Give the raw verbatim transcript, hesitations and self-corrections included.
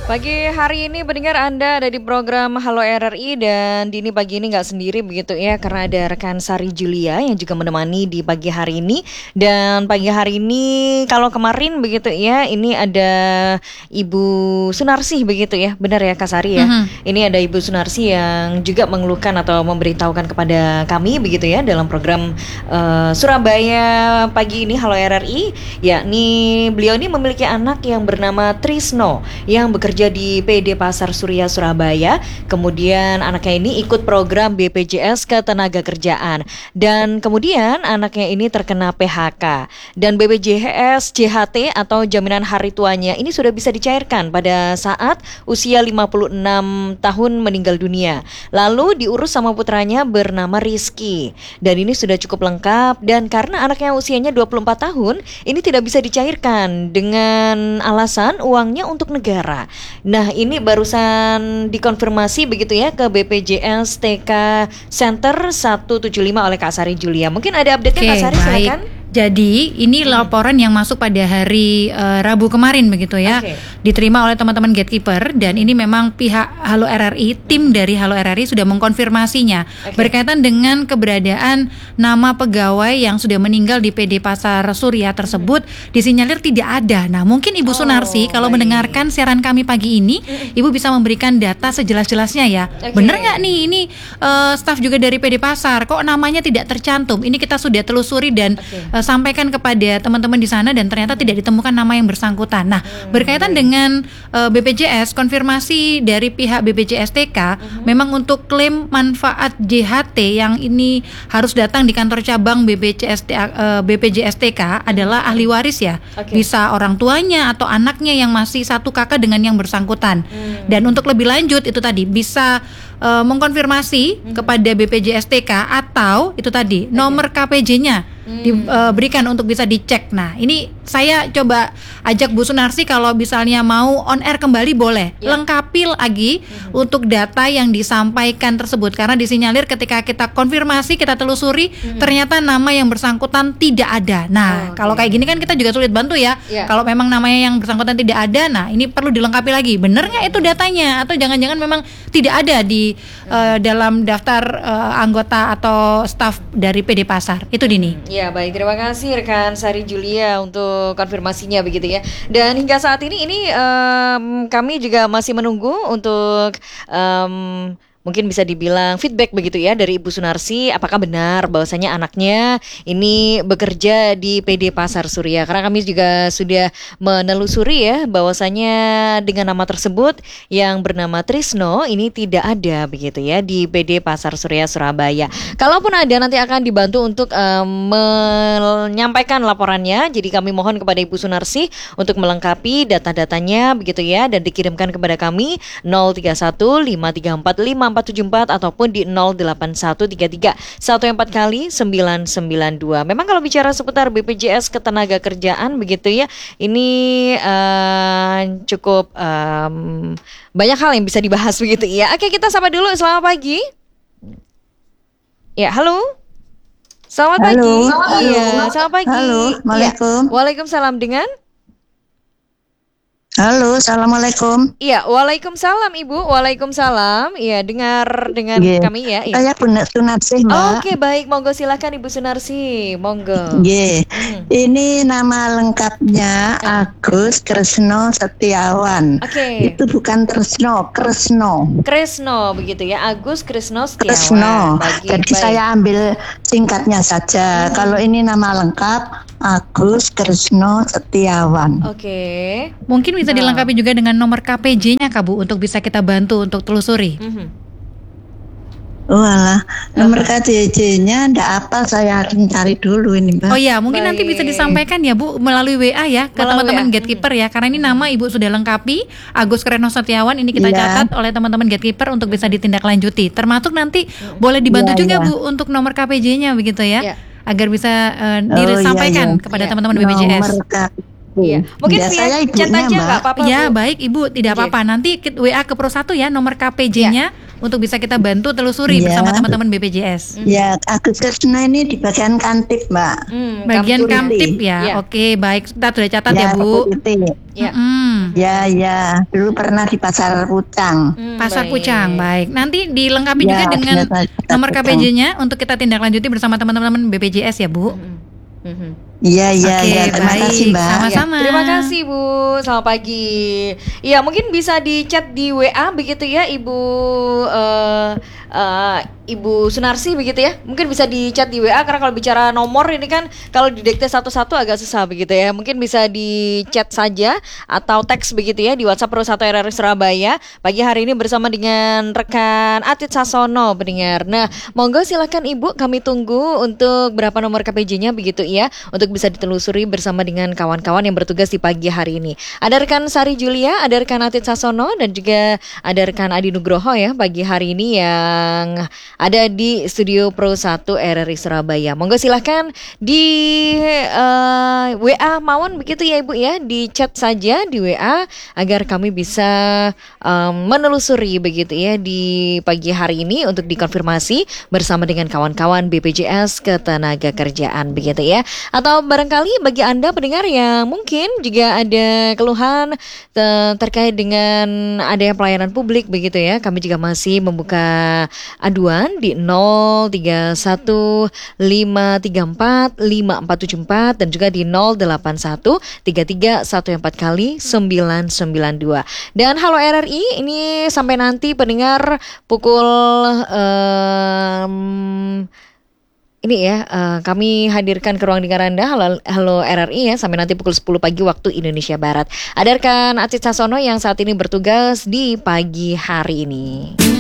Pagi hari ini pendengar Anda ada di program Halo R R I dan Dini pagi ini nggak sendiri begitu ya, karena ada rekan Sari Julia yang juga menemani di pagi hari ini. Dan pagi hari ini kalau kemarin begitu ya, ini ada Ibu Sunarsih begitu ya, benar ya Kak Sari ya. Mm-hmm. Ini ada Ibu Sunarsih yang juga mengeluhkan atau memberitahukan kepada kami begitu ya dalam program uh, Surabaya pagi ini Halo R R I, yakni beliau ini memiliki anak yang bernama Trisno yang bekerja di P D Pasar Surya Surabaya. Kemudian anaknya ini ikut program B P J S Ketenagakerjaan dan kemudian anaknya ini terkena P H K dan B P J S J H T atau jaminan hari tuanya ini sudah bisa dicairkan pada saat usia lima puluh enam tahun meninggal dunia. Lalu diurus sama putranya bernama Rizky dan ini sudah cukup lengkap, dan karena anaknya usianya dua puluh empat tahun ini tidak bisa dicairkan dengan alasan uangnya untuk negara. Nah, ini barusan dikonfirmasi begitu ya ke B P J S T K Center seratus tujuh puluh lima oleh Kak Sari Julia. Mungkin ada update-nya Kak Sari, silakan. Jadi ini laporan yang masuk pada hari uh, Rabu kemarin begitu ya, okay. Diterima oleh teman-teman Gatekeeper dan ini memang pihak Halo R R I, tim dari Halo R R I sudah mengkonfirmasinya, okay. Berkaitan dengan keberadaan nama pegawai yang sudah meninggal di P D Pasar Surya tersebut, hmm. disinyalir tidak ada. Nah mungkin Ibu oh, Sunarsi kalau baik. mendengarkan siaran kami pagi ini, hmm. Ibu bisa memberikan data sejelas-jelasnya ya, okay. Benar nggak nih ini uh, staf juga dari P D Pasar kok namanya tidak tercantum? Ini kita sudah telusuri dan okay. uh, sampaikan kepada teman-teman di sana dan ternyata tidak ditemukan nama yang bersangkutan. Nah, hmm, berkaitan okay. dengan uh, B P J S, konfirmasi dari pihak B P J S T K, uh-huh. memang untuk klaim manfaat J H T yang ini harus datang di kantor cabang B P J S, uh, B P J S T K adalah ahli waris ya, okay. Bisa orang tuanya atau anaknya yang masih satu kakak dengan yang bersangkutan. Hmm. Dan untuk lebih lanjut itu tadi bisa uh, mengkonfirmasi hmm. kepada B P J S T K atau itu tadi okay. nomor K P J-nya. Hmm. diberikan untuk bisa dicek. Nah ini saya coba ajak Bu Sunarsi kalau misalnya mau on air kembali boleh yeah. lengkapi lagi hmm. untuk data yang disampaikan tersebut, karena disinyalir ketika kita konfirmasi, kita telusuri hmm. ternyata nama yang bersangkutan tidak ada. Nah oh, okay. kalau kayak gini kan kita juga sulit bantu ya, yeah. kalau memang namanya yang bersangkutan tidak ada, nah ini perlu dilengkapi lagi, benar nggak itu datanya atau jangan-jangan memang tidak ada di hmm. uh, dalam daftar uh, anggota atau staf dari P D Pasar itu, Dini. hmm. Ya baik, terima kasih rekan Sari Julia untuk konfirmasinya begitu ya. Dan hingga saat ini ini um, kami juga masih menunggu untuk um, mungkin bisa dibilang feedback begitu ya dari Ibu Sunarsi, apakah benar bahwasanya anaknya ini bekerja di P D Pasar Surya. Karena kami juga sudah menelusuri ya bahwasanya dengan nama tersebut yang bernama Trisno ini tidak ada begitu ya di P D Pasar Surya Surabaya. Kalaupun ada nanti akan dibantu untuk um, menyampaikan laporannya. Jadi kami mohon kepada Ibu Sunarsi untuk melengkapi data-datanya begitu ya dan dikirimkan kepada kami nol tiga satu lima tiga empat lima empat tujuh empat ataupun di nol delapan satu tiga tiga satu empat kali sembilan sembilan dua. Memang kalau bicara seputar B P J S Ketenagakerjaan begitu ya, ini uh, cukup um, banyak hal yang bisa dibahas begitu ya. Oke, kita sapa dulu. Selamat pagi. Ya, halo. Selamat halo. pagi. Halo. Iya, selamat pagi. Halo, Waalaikumsalam. Ya. Waalaikumsalam dengan Halo, assalamualaikum. Iya, waalaikumsalam Ibu, waalaikumsalam. Iya, dengar dengan yeah. kami ya. Iya. Saya Bu Sunarsi, Mbak. Oke, okay, baik, monggo silakan Ibu Sunarsi, monggo. Iya. Yeah. Hmm. Ini nama lengkapnya Agus Kresno Setiawan. Oke. Okay. Itu bukan Tresno, Kresno. Kresno begitu ya, Agus Kresno Setiawan. Kresno. Bagi, Jadi baik. Saya ambil singkatnya saja. Hmm. Kalau ini nama lengkap Agus Kresno Setiawan. Oke. Okay. Mungkin bisa bisa dilengkapi juga dengan nomor K P J-nya Kak Bu untuk bisa kita bantu untuk telusuri. Mm-hmm. Walah, nomor K P J-nya enggak apa, saya harus cari dulu ini, Mbak. Oh ya, mungkin baik. Nanti bisa disampaikan ya Bu melalui W A ya ke melalui teman-teman Gatekeeper ya, karena ini nama Ibu sudah lengkapi, Agus Kresno Setiawan, ini kita ya. catat oleh teman-teman Gatekeeper untuk bisa ditindaklanjuti. Termasuk nanti ya. boleh dibantu ya, juga ya. Bu untuk nomor K P J-nya begitu ya, ya. agar bisa uh, disampaikan oh, ya, ya. kepada ya. teman-teman B P J S. Nomor K P Iya. Mungkin Ya, via saya chat ibunya, aja Mbak. nggak apa-apa, Ya Bu. baik Ibu, tidak Oke. apa-apa. Nanti kit- W A ke Pro satu ya, nomor K P J-nya untuk bisa kita bantu telusuri Iya. bersama teman-teman B P J S. Ya, Agus Kresno ini di bagian Kantip, Mbak. Hmm, Bagian Kamtip ya. Kamtip ya. Iya. Oke, baik. Kita sudah catat ya, Ya, Bu. Putih. Ya. Mm-mm. Ya, ya. Dulu pernah di Pasar Pucang. Hmm, Pasar baik. Pucang, baik. Nanti dilengkapi Ya, juga dengan sudah saya nomor K P catat. J-nya untuk kita tindak lanjuti bersama teman-teman B P J S ya, Bu. Mhm. Iya, iya, Oke, ya. Terima baik. kasih, Mbak. Sama-sama. Ya, terima kasih Bu, selamat pagi. Ya mungkin bisa di chat di W A begitu ya Ibu eh, eh, Ibu Sunarsi begitu ya. Mungkin bisa di chat di W A karena kalau bicara nomor ini kan kalau didikte satu-satu agak susah begitu ya. Mungkin bisa di chat saja atau teks begitu ya di WhatsApp Pro satu R R I Surabaya. Pagi hari ini bersama dengan rekan Atit Sasono pendengar. Nah, monggo silakan Ibu, kami tunggu untuk berapa nomor K P J-nya begitu ya untuk bisa ditelusuri bersama dengan kawan-kawan yang bertugas di pagi hari ini. Ada rekan Sari Julia, ada rekan Atit Sasono dan juga ada rekan Adi Nugroho ya pagi hari ini yang ada di studio Pro satu R R I Surabaya. Monggo silahkan di eh, W A mawon begitu ya Ibu ya, di chat saja di W A agar kami bisa em, menelusuri begitu ya di pagi hari ini untuk dikonfirmasi bersama dengan kawan-kawan B P J S Ketenagakerjaan begitu ya. Atau barangkali bagi Anda pendengar yang mungkin juga ada keluhan te- terkait dengan adanya pelayanan publik begitu ya, kami juga masih membuka aduan di nol tiga satu lima tiga empat lima empat tujuh empat dan juga di nol delapan satu tiga tiga satu empat kali sembilan sembilan dua. Dan Halo R R I ini sampai nanti pendengar pukul em, ini ya, eh, kami hadirkan ke ruang dengar Anda Halo, Halo R R I ya sampai nanti pukul sepuluh pagi waktu Indonesia Barat. Ada rekan Atit Sasono yang saat ini bertugas di pagi hari ini.